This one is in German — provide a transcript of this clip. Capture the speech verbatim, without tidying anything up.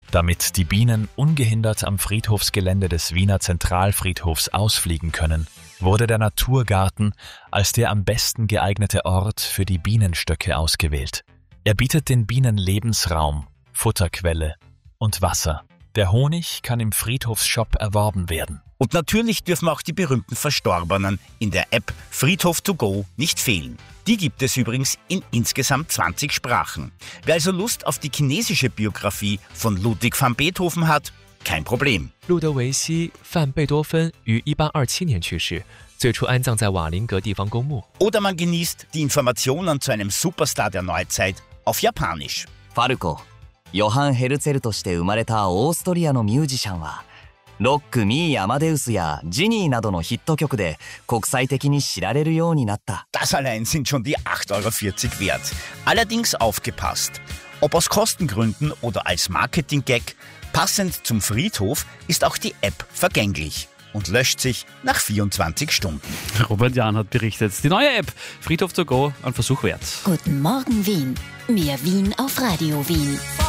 Damit die Bienen ungehindert am Friedhofsgelände des Wiener Zentralfriedhofs ausfliegen können, wurde der Naturgarten als der am besten geeignete Ort für die Bienenstöcke ausgewählt. Er bietet den Bienen Lebensraum, Futterquelle und Wasser. Der Honig kann im Friedhofsshop erworben werden. Und natürlich dürfen auch die berühmten Verstorbenen in der App Friedhof to go nicht fehlen. Die gibt es übrigens in insgesamt zwanzig Sprachen. Wer also Lust auf die chinesische Biografie von Ludwig van Beethoven hat, kein Problem. 路德维希·范贝多芬于一八二七年去世，最初安葬在瓦林格地方公墓。 Oder man genießt die Informationen zu einem Superstar der Neuzeit auf Japanisch. ファルコ、ヨハン・ヘルツェルとして生まれたオーストリアのミュージシャンは、ロック・ミー・アマデウスやジニーなどのヒット曲で国際的に知られるようになった。 Das allein sind schon die acht Euro vierzig wert. Allerdings aufgepasst. Ob aus Kostengründen oder als Marketing-Gag, passend zum Friedhof ist auch die App vergänglich und löscht sich nach vierundzwanzig Stunden. Robert Jahn hat berichtet. Die neue App Friedhof to go, ein Versuch wert. Guten Morgen Wien. Mehr Wien auf Radio Wien.